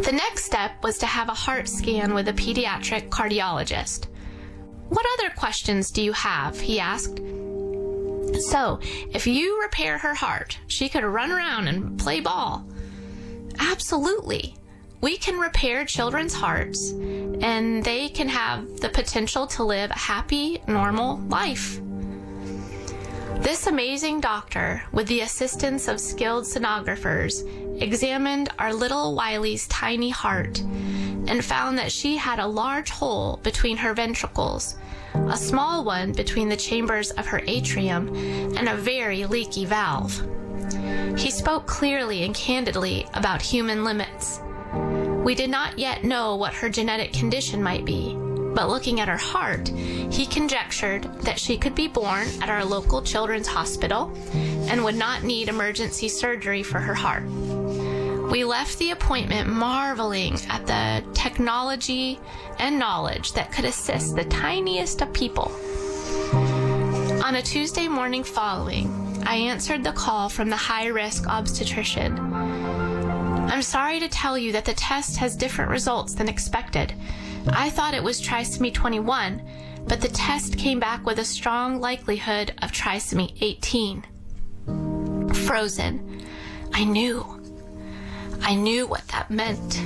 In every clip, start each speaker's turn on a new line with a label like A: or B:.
A: The next step was to have a heart scan with a pediatric cardiologist. "What other questions do you have?" he asked. "So, if you repair her heart, she could run around and play ball." Absolutely. We can repair children's hearts, and they can have the potential to live a happy, normal life. This amazing doctor, with the assistance of skilled sonographers, examined our little Wiley's tiny heart and found that she had a large hole between her ventricles, a small one between the chambers of her atrium, and a very leaky valve. He spoke clearly and candidly about human limits. We did not yet know what her genetic condition might be, but looking at her heart, he conjectured that she could be born at our local children's hospital and would not need emergency surgery for her heart. We left the appointment marveling at the technology and knowledge that could assist the tiniest of people. On a Tuesday morning following, I answered the call from the high-risk obstetrician. "I'm sorry to tell you that the test has different results than expected. I thought it was trisomy 21, but the test came back with a strong likelihood of trisomy 18. Frozen. I knew what that meant.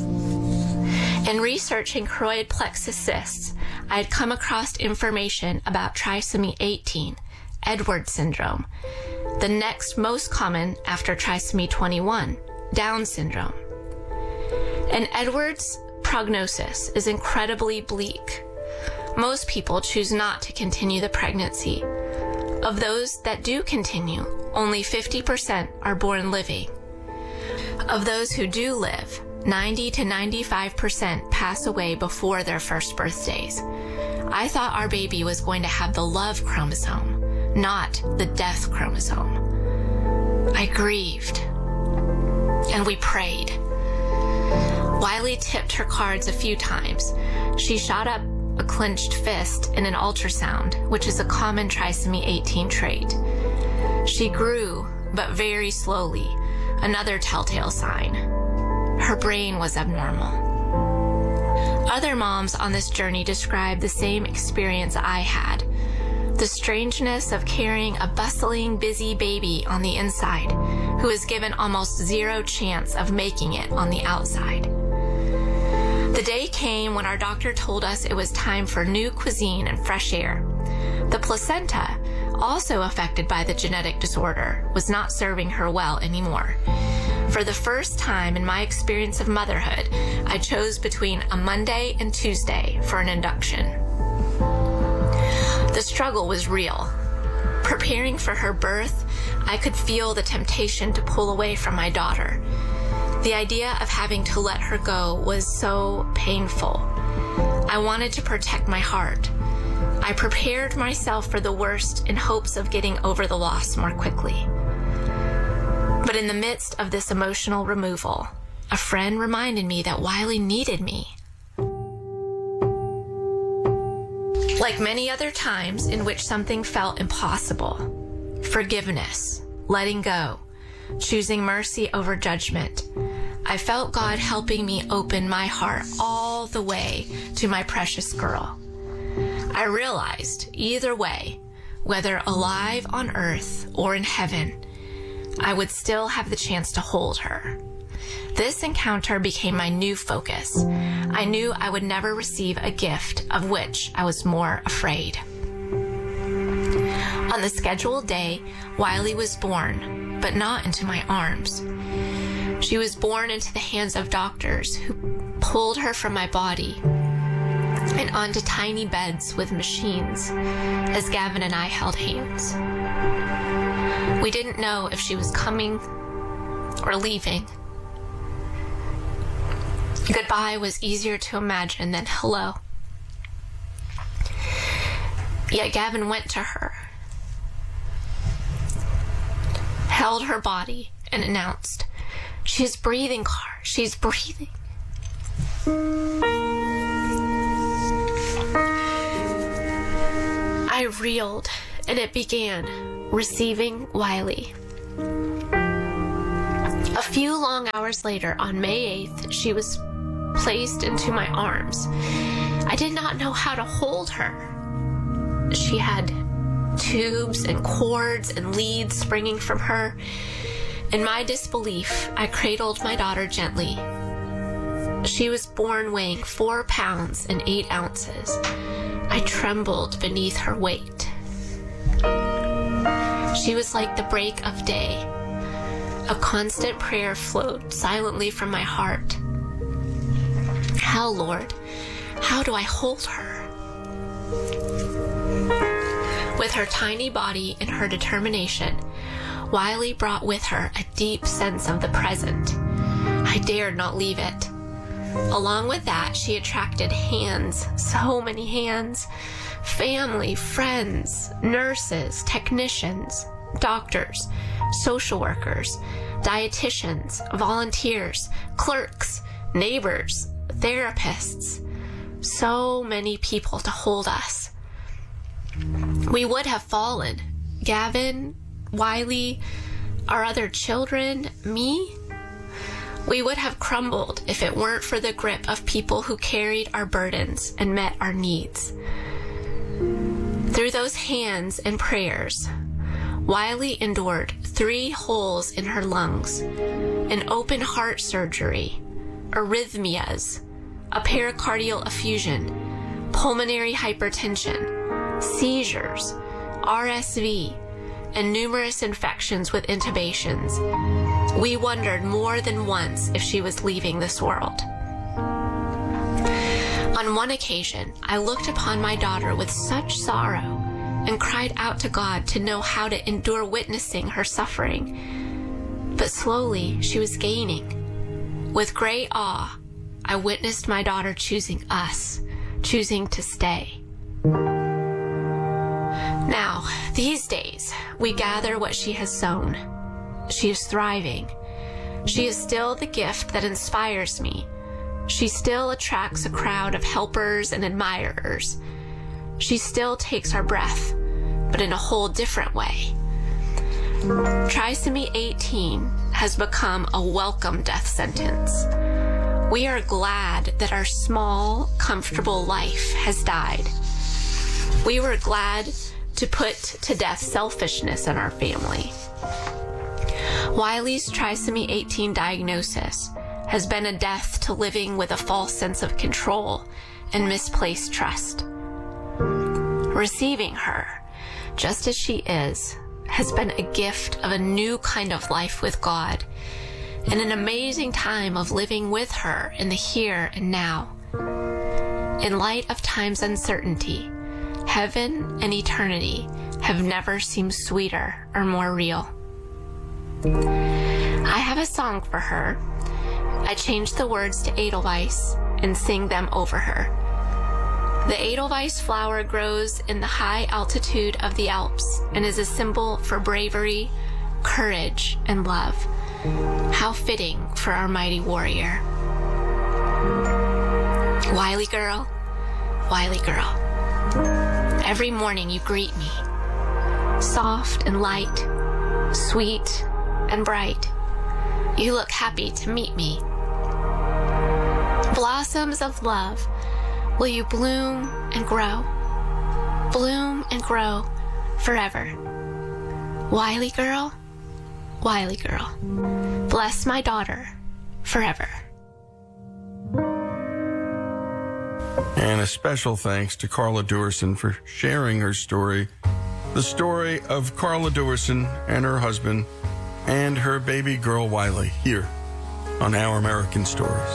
A: In researching choroid plexus cysts, I had come across information about trisomy 18, Edwards syndrome, the next most common after trisomy 21, Down syndrome. And Edwards' prognosis is incredibly bleak. Most people choose not to continue the pregnancy. Of those that do continue, only 50% are born living. Of those who do live, 90 to 95% pass away before their first birthdays. I thought our baby was going to have the love chromosome, not the death chromosome. I grieved, and we prayed. Wiley tipped her cards a few times. She shot up a clenched fist in an ultrasound, which is a common trisomy 18 trait. She grew, but very slowly, another telltale sign. Her brain was abnormal. Other moms on this journey described the same experience I had. The strangeness of carrying a bustling, busy baby on the inside who is given almost zero chance of making it on the outside. The day came when our doctor told us it was time for new cuisine and fresh air. The placenta, also affected by the genetic disorder, was not serving her well anymore. For the first time in my experience of motherhood, I chose between a Monday and Tuesday for an induction. The struggle was real. Preparing for her birth, I could feel the temptation to pull away from my daughter. The idea of having to let her go was so painful. I wanted to protect my heart. I prepared myself for the worst in hopes of getting over the loss more quickly. But in the midst of this emotional removal, a friend reminded me that Wiley needed me. Like many other times in which something felt impossible, forgiveness, letting go, choosing mercy over judgment, I felt God helping me open my heart all the way to my precious girl. I realized either way, whether alive on earth or in heaven, I would still have the chance to hold her. This encounter became my new focus. I knew I would never receive a gift of which I was more afraid. On the scheduled day, Wiley was born, but not into my arms. She was born into the hands of doctors who pulled her from my body and onto tiny beds with machines as Gavin and I held hands. We didn't know if she was coming or leaving. Goodbye was easier to imagine than hello. Yet Gavin went to her, held her body, and announced, "She's breathing, Car. She's breathing." I reeled, and it began, receiving Wiley. A few long hours later, on May 8th, she was placed into my arms. I did not know how to hold her. She had tubes and cords and leads springing from her. In my disbelief, I cradled my daughter gently. She was born weighing 4 pounds and 8 ounces. I trembled beneath her weight. She was like the break of day. A constant prayer flowed silently from my heart. How, Lord, how do I hold her? With her tiny body and her determination, Wiley brought with her a deep sense of the present. I dared not leave it. Along with that, she attracted hands, so many hands, family, friends, nurses, technicians, doctors, social workers, dietitians, volunteers, clerks, neighbors, therapists, so many people to hold us. We would have fallen. Gavin, Wiley, our other children, me. We would have crumbled if it weren't for the grip of people who carried our burdens and met our needs. Through those hands and prayers, Wiley endured 3 holes in her lungs, an open heart surgery, arrhythmias, a pericardial effusion, pulmonary hypertension, seizures, RSV, and numerous infections with intubations. We wondered more than once if she was leaving this world. On one occasion, I looked upon my daughter with such sorrow and cried out to God to know how to endure witnessing her suffering. But slowly, she was gaining. With great awe, I witnessed my daughter choosing us, choosing to stay. Now, these days, we gather what she has sown. She is thriving. She is still the gift that inspires me. She still attracts a crowd of helpers and admirers. She still takes our breath, but in a whole different way. Trisomy 18 has become a welcome death sentence. We are glad that our small, comfortable life has died. We were glad to put to death selfishness in our family. Wiley's trisomy 18 diagnosis has been a death to living with a false sense of control and misplaced trust. Receiving her, just as she is, has been a gift of a new kind of life with God and an amazing time of living with her in the here and now. In light of time's uncertainty, heaven and eternity have never seemed sweeter or more real. I have a song for her. I change the words to Edelweiss and sing them over her. The Edelweiss flower grows in the high altitude of the Alps and is a symbol for bravery, courage, and love. How fitting for our mighty warrior. Wiley girl, Wiley girl. Every morning you greet me, soft and light, sweet and bright. You look happy to meet me. Blossoms of love, will you bloom and grow forever. Wiley girl, bless my daughter forever.
B: And a special thanks to Carla Dewerson for sharing her story, the story of Carla Dewerson and her husband and her baby girl Wiley here on Our American Stories.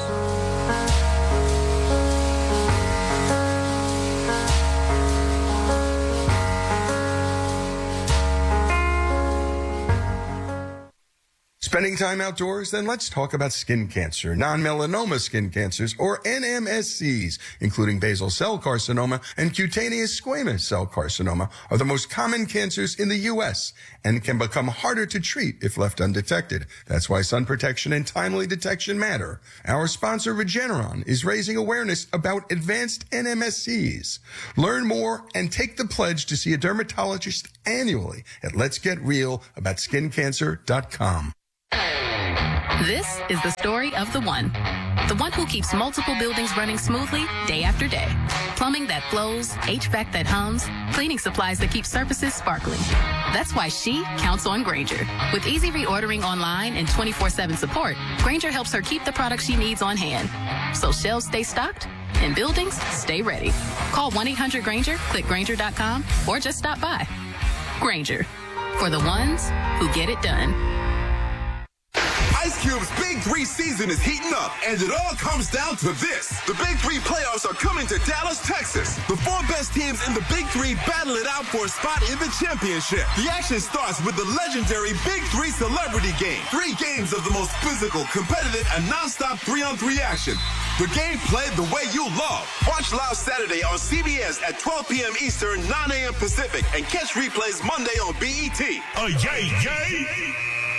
B: Spending time outdoors? Then let's talk about skin cancer. Non-melanoma skin cancers, or NMSCs, including basal cell carcinoma and cutaneous squamous cell carcinoma, are the most common cancers in the U.S. and can become harder to treat if left undetected. That's why sun protection and timely detection matter. Our sponsor, Regeneron, is raising awareness about advanced NMSCs. Learn more and take the pledge to see a dermatologist annually at letsgetrealaboutSkinCancer.com.
C: This is the story of the one who keeps multiple buildings running smoothly day after day. Plumbing that flows, HVAC that hums, cleaning supplies that keep surfaces sparkling. That's why she counts on Grainger. With easy reordering online and 24/7 support, Grainger helps her keep the products she needs on hand. So shelves stay stocked and buildings stay ready. Call 1-800-GRAINGER, click Grainger.com, or just stop by. Grainger, for the ones who get it done.
D: Ice Cube's Big 3 season is heating up, and it all comes down to this. The Big 3 playoffs are coming to Dallas, Texas. The 4 best teams in the Big 3 battle it out for a spot in the championship. The action starts with the legendary Big 3 Celebrity Game. 3 games of the most physical, competitive, and nonstop 3-on-3 action. The game played the way you love. Watch live Saturday on CBS at 12 p.m. Eastern, 9 a.m. Pacific, and catch replays Monday on BET. Oh, yay!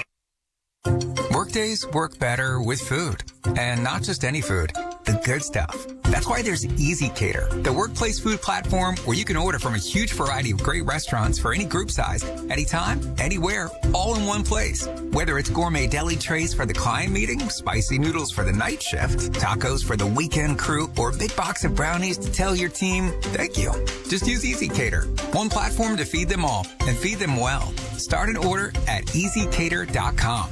E: Workdays work better with food. And not just any food, the good stuff. That's why there's Easy Cater, the workplace food platform where you can order from a huge variety of great restaurants for any group size, anytime, anywhere, all in one place. Whether it's gourmet deli trays for the client meeting, spicy noodles for the night shift, tacos for the weekend crew, or a big box of brownies to tell your team, thank you. Just use Easy Cater. One platform to feed them all and feed them well. Start an order at easycater.com.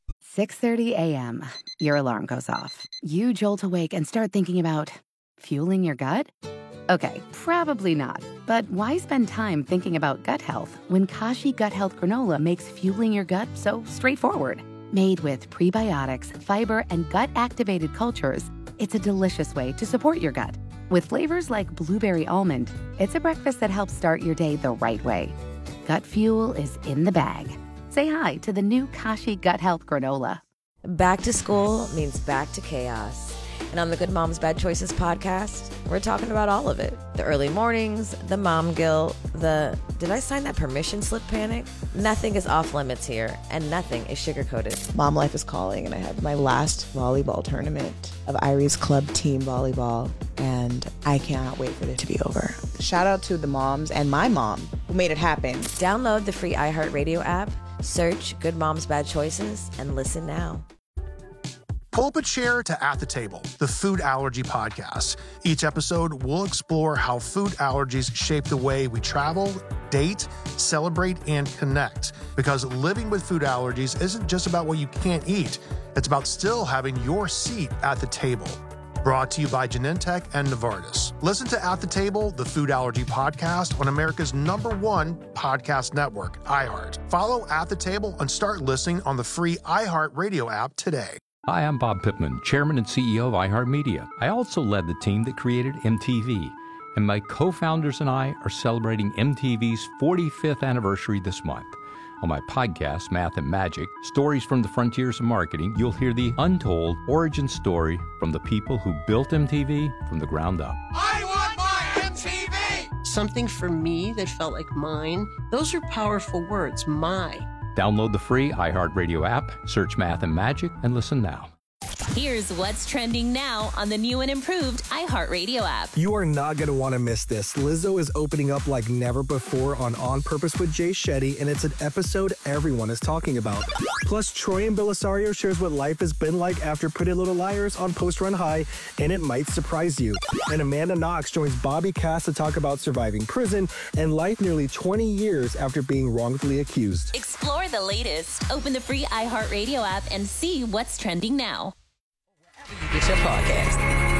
F: 6:30 a.m. Your alarm goes off. You jolt awake and start thinking about fueling your gut? Okay, probably not. But why spend time thinking about gut health when Kashi Gut Health Granola makes fueling your gut so straightforward? Made with prebiotics, fiber, and gut-activated cultures, it's a delicious way to support your gut. With flavors like blueberry almond, it's a breakfast that helps start your day the right way. Gut fuel is in the bag. Say hi to the new Kashi Gut Health Granola.
G: Back to school means back to chaos. And on the Good Moms Bad Choices podcast, we're talking about all of it. The early mornings, the mom guilt, the did I sign that permission slip panic? Nothing is off limits here, and nothing is sugar-coated.
H: Mom life is calling, and I had my last volleyball tournament of Irie's Club team volleyball, and I cannot wait for it to be over. Shout out to the moms and my mom who made it happen.
G: Download the free iHeartRadio app, search Good Moms Bad Choices, and listen now.
I: Pull up a chair to At the Table, the food allergy podcast. Each episode, we'll explore how food allergies shape the way we travel, date, celebrate, and connect. Because living with food allergies isn't just about what you can't eat. It's about still having your seat at the table. Brought to you by Genentech and Novartis. Listen to At the Table, the food allergy podcast on America's #1 podcast network, iHeart. Follow At the Table and start listening on the free iHeart Radio app today.
J: Hi, I'm Bob Pittman, Chairman and CEO of iHeartMedia. I also led the team that created MTV, and my co-founders and I are celebrating MTV's 45th anniversary this month. On my podcast, Math and Magic, Stories from the Frontiers of Marketing, you'll hear the untold origin story from the people who built MTV from the ground up.
K: I want my MTV! Something for me that felt like mine. Those are powerful words, my.
J: Download the free iHeartRadio app, search Math and Magic, and listen now.
L: Here's what's trending now on the new and improved iHeartRadio app.
M: You are not going to want to miss this. Lizzo is opening up like never before on Purpose with Jay Shetty, and it's an episode everyone is talking about. Plus, Troy and Belisario shares what life has been like after Pretty Little Liars on Post Run High, and it might surprise you. And Amanda Knox joins Bobby Cass to talk about surviving prison and life nearly 20 years after being wrongfully accused.
L: Explore the latest. Open the free iHeartRadio app and see what's trending now.
E: You get your podcast.